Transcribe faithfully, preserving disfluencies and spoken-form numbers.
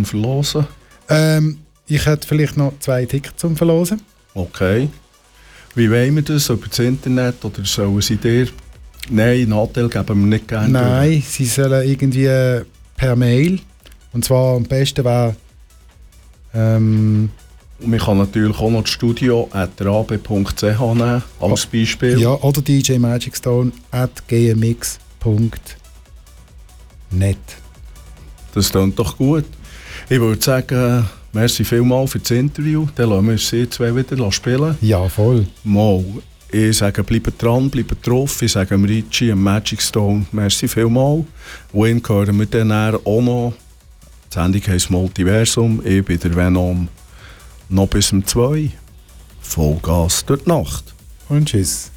Verlosen? Ähm, ich hätte vielleicht noch zwei Tickets zum Verlosen. Okay. Wie wollen wir das? Über das Internet oder sollen sie dir... Nein, Nachteil geben wir nicht gerne. Nein, durch. sie sollen irgendwie per Mail. Und zwar am besten wäre... Ähm, Und man kann natürlich auch noch das Studio at r a b punkt c h nehmen, als Beispiel. ja, oder d j magic stone at g m x punkt net. Das klingt doch gut. Ich würde sagen, merci vielmals für das Interview. Dann lassen wir uns sie zwei wieder spielen. Ja, voll. Mal. Ich sage, bleibt dran, bleibt drauf. Ich sage Richie und Magic Stone, merci vielmals. Win hören wir dann auch noch. Die Sendung heisst Multiversum. Ich bin der Venom. Noch bis um zwei. Vollgas durch die Nacht. Und tschüss.